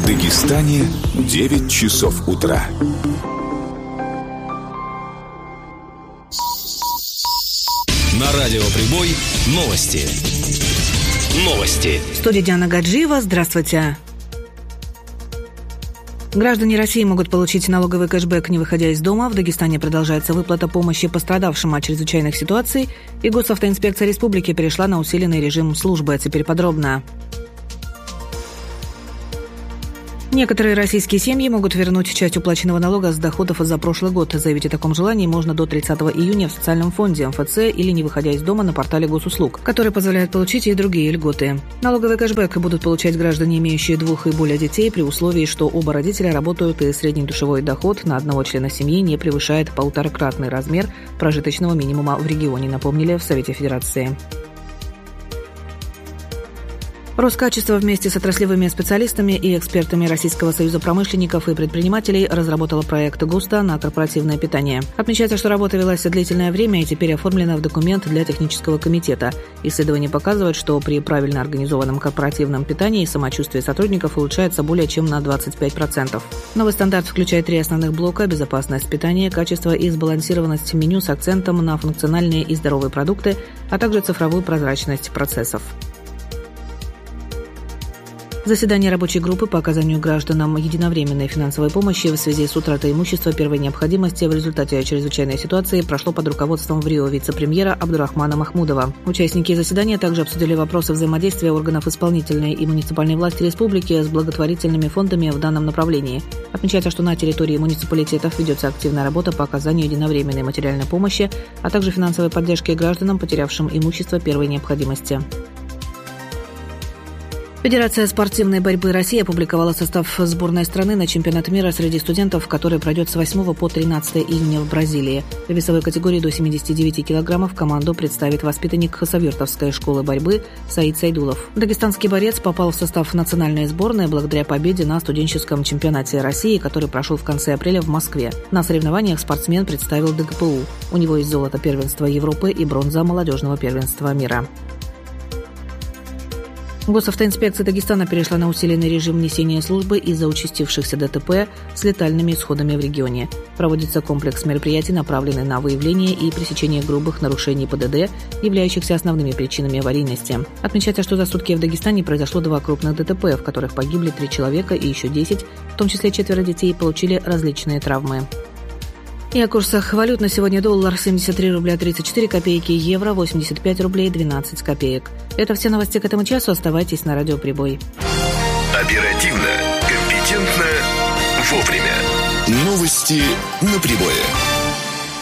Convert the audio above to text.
В Дагестане 9 часов утра. На радио «Прибой» новости. В студии Диана Гаджиева. Здравствуйте. Граждане России могут получить налоговый кэшбэк, не выходя из дома. В Дагестане продолжается выплата помощи пострадавшим от чрезвычайных ситуаций. И Госавтоинспекция Республики перешла на усиленный режим службы. Теперь подробно. Некоторые российские семьи могут вернуть часть уплаченного налога с доходов за прошлый год. Заявить о таком желании можно до 30 июня в социальном фонде МФЦ или не выходя из дома на портале госуслуг, который позволяет получить и другие льготы. Налоговый кэшбэк будут получать граждане, имеющие 2 и более детей, при условии, что оба родителя работают и средний душевой доход на одного члена семьи не превышает 1,5-кратный размер прожиточного минимума в регионе, напомнили в Совете Федерации. Роскачество вместе с отраслевыми специалистами и экспертами Российского союза промышленников и предпринимателей разработала проект ГОСТа на корпоративное питание. Отмечается, что работа велась длительное время и теперь оформлена в документ для технического комитета. Исследования показывают, что при правильно организованном корпоративном питании самочувствие сотрудников улучшается более чем на 25%. Новый стандарт включает 3 основных блока: безопасность питания, качество и сбалансированность меню с акцентом на функциональные и здоровые продукты, а также цифровую прозрачность процессов. Заседание рабочей группы по оказанию гражданам единовременной финансовой помощи в связи с утратой имущества первой необходимости в результате чрезвычайной ситуации прошло под руководством в Рио вице-премьера Абдурахмана Махмудова. Участники заседания также обсудили вопросы взаимодействия органов исполнительной и муниципальной власти республики с благотворительными фондами в данном направлении. Отмечается, что на территории муниципалитетов ведется активная работа по оказанию единовременной материальной помощи, а также финансовой поддержки гражданам, потерявшим имущество первой необходимости. Федерация спортивной борьбы России опубликовала состав сборной страны на чемпионат мира среди студентов, который пройдет с 8 по 13 июня в Бразилии. В весовой категории до 79 килограммов команду представит воспитанник Хасавюртовской школы борьбы Саид Сайдулов. Дагестанский борец попал в состав национальной сборной благодаря победе на студенческом чемпионате России, который прошел в конце апреля в Москве. На соревнованиях спортсмен представил ДГПУ. У него есть золото первенства Европы и бронза молодежного первенства мира. Госавтоинспекция Дагестана перешла на усиленный режим несения службы из-за участившихся ДТП с летальными исходами в регионе. Проводится комплекс мероприятий, направленный на выявление и пресечение грубых нарушений ПДД, являющихся основными причинами аварийности. Отмечается, что за сутки в Дагестане произошло 2 крупных ДТП, в которых погибли 3 человека и еще 10, в том числе 4 детей, получили различные травмы. И о курсах валют на сегодня: доллар 73 рубля 34 копейки, евро 85 рублей 12 копеек. Это все новости к этому часу. Оставайтесь на радио «Прибой». Оперативно, компетентно, вовремя. Новости на Прибое.